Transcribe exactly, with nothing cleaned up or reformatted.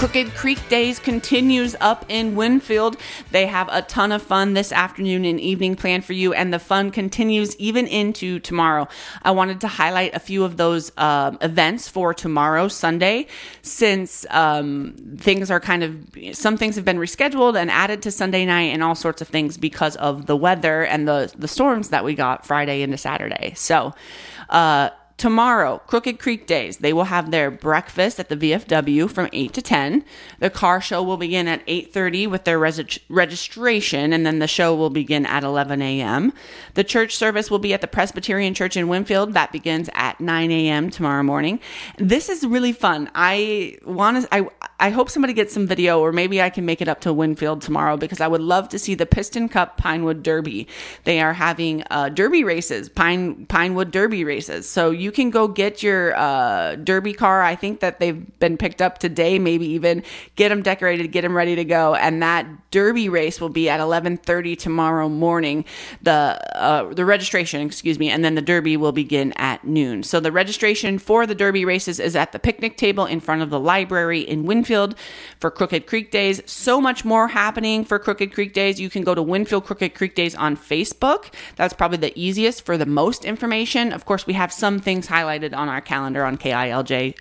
Crooked Creek Days continues up in Winfield. They have a ton of fun this afternoon and evening planned for you, and the fun continues even into tomorrow. I wanted to highlight a few of those um, events for tomorrow, Sunday, since um, things are kind of, some things have been rescheduled and added to Sunday night and all sorts of things because of the weather and the, the storms that we got Friday into Saturday. So, uh, tomorrow, Crooked Creek Days, they will have their breakfast at the V F W from eight to ten. The car show will begin at eight thirty with their res- registration, and then the show will begin at eleven a.m. The church service will be at the Presbyterian Church in Winfield. That begins at nine a.m. tomorrow morning. This is really fun. I want to, I, I hope somebody gets some video, or maybe I can make it up to Winfield tomorrow, because I would love to see the Piston Cup Pinewood Derby. They are having uh, derby races, Pine Pinewood Derby races. So you can go get your uh, derby car. I think that they've been picked up today, maybe even get them decorated, get them ready to go. And that derby race will be at eleven thirty tomorrow morning. The uh, the registration, excuse me, and then the derby will begin at noon. So the registration for the derby races is at the picnic table in front of the library in Winfield for Crooked Creek Days. So much more happening for Crooked Creek Days. You can go to Winfield Crooked Creek Days on Facebook. That's probably the easiest for the most information. Of course, we have some things highlighted on our calendar on K I L J